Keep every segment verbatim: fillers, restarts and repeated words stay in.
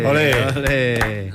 ¡Olé! ¡Olé!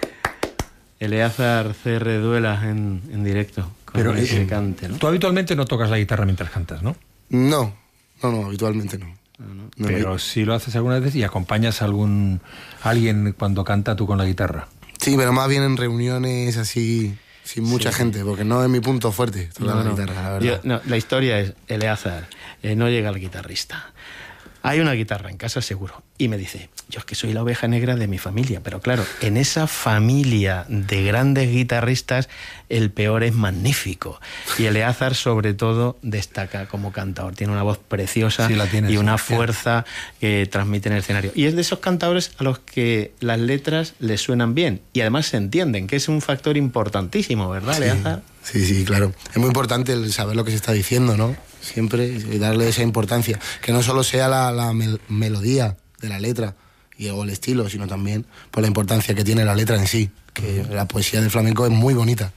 Eleazar C R Duelas en, en directo, con Pero ese eh, cante, ¿no? Tú habitualmente no tocas la guitarra mientras cantas, ¿no? No, no, no, habitualmente no. No, No, Pero no. sí lo haces alguna vez y acompañas a algún a alguien cuando canta tú con la guitarra. Sí, pero más bien en reuniones así, sin mucha Sí. gente, porque no es mi punto fuerte tocar No, la no. guitarra, la verdad. Yo- no, la historia es, Eleazar, eh, no llega el guitarrista. Hay una guitarra en casa seguro. Y me dice, yo es que soy la oveja negra de mi familia. Pero claro, en esa familia de grandes guitarristas, el peor es magnífico. Y Eleazar, sobre todo, destaca como cantador. Tiene una voz preciosa Sí, la tiene, y sí, una sí. fuerza que transmite en el escenario. Y es de esos cantadores a los que las letras les suenan bien. Y además se entienden, que es un factor importantísimo, ¿verdad, Sí, Eleazar? sí, sí, claro. Es muy importante el saber lo que se está diciendo, ¿no? Siempre y darle esa importancia. Que no solo sea la, la mel- melodía de la letra y, o el estilo, sino también por la importancia que tiene la letra en sí. Que la poesía del flamenco es muy bonita.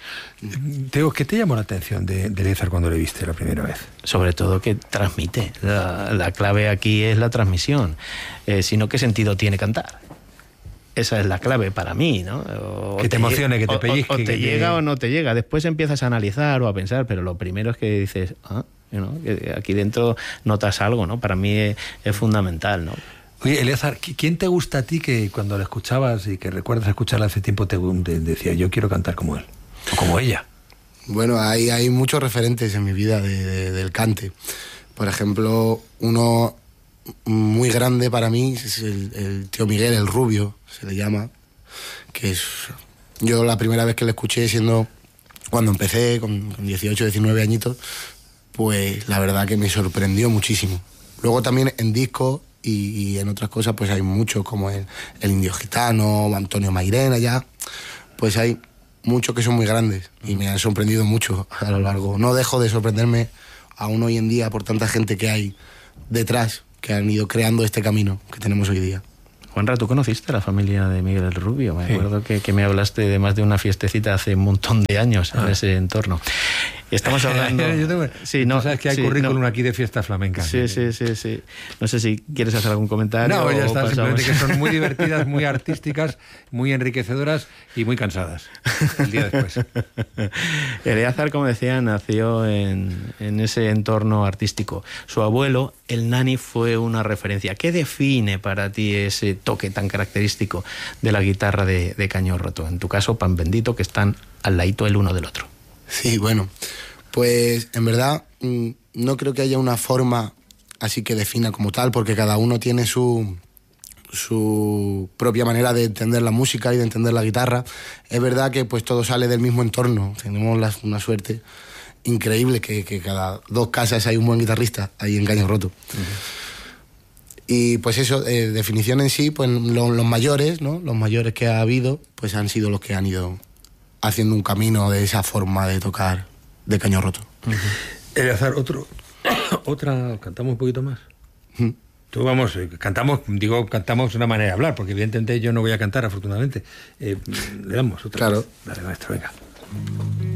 Teo, ¿qué te llamó la atención de, de Eleazar cuando le viste la primera vez? Sobre todo que transmite. La, la clave aquí es la transmisión. Eh, si no, ¿qué sentido tiene cantar? Esa es la clave para mí, ¿no? O Que te emocione, que te o- o- pellizque, O, te que te- llega o no te llega. Después empiezas a analizar o a pensar, pero lo primero es que dices, ah, ¿no? Que aquí dentro notas algo, ¿no? Para mí es, es fundamental, ¿no? Oye, Eleazar, ¿qui- ¿quién te gusta a ti que cuando la escuchabas y que recuerdas escucharla hace tiempo te, te decía, yo quiero cantar como él? O como ella. Bueno, hay, hay muchos referentes en mi vida de- de- del cante. Por ejemplo, uno muy grande para mí es el, el tío Miguel, el rubio, se le llama, que es... Yo la primera vez que le escuché siendo... Cuando empecé, con, con dieciocho, diecinueve añitos, pues la verdad que me sorprendió muchísimo. Luego también en discos y, y en otras cosas pues hay muchos, como el, el Indio Gitano, Antonio Mairena, ya, pues hay muchos que son muy grandes y me han sorprendido mucho a lo largo. No dejo de sorprenderme aún hoy en día por tanta gente que hay detrás, que han ido creando este camino que tenemos hoy día. Juanra, ¿tú conociste a la familia de Miguel el Rubio? Me Sí. acuerdo que, que me hablaste de más de una fiestecita hace un montón de años en Ah. ese entorno. Estamos hablando... Yo tengo- Sí, tú no, sabes que hay sí, currículum no. aquí de fiestas flamencas. Sí, sí, sí, sí. No sé si quieres hacer algún comentario. No, ya o está, pasamos. simplemente que son muy divertidas, muy artísticas, muy enriquecedoras y muy cansadas el día después. Eleazar, como decía, nació en, en ese entorno artístico. Su abuelo, el Nani, fue una referencia. ¿Qué define para ti ese toque tan característico de la guitarra de, de Caño Roto? En tu caso, Pan Bendito, que están al ladito el uno del otro. Sí, bueno, pues en verdad mm, no creo que haya una forma así que defina como tal, porque cada uno tiene su, su propia manera de entender la música y de entender la guitarra. Es verdad que pues todo sale del mismo entorno, tenemos la- una suerte increíble que, que cada dos casas hay un buen guitarrista ahí en Caño Roto. Y pues eso, eh, definición en sí, pues lo- los mayores, ¿no? Los mayores que ha habido, pues han sido los que han ido haciendo un camino de esa forma de tocar de Caño Roto. Eleazar, otro, otra, cantamos un poquito más. Mm. Tú vamos, eh, cantamos, digo, cantamos una manera de hablar, porque evidentemente yo no voy a cantar, afortunadamente. Eh, le damos otra. Claro. Dale, maestro, venga.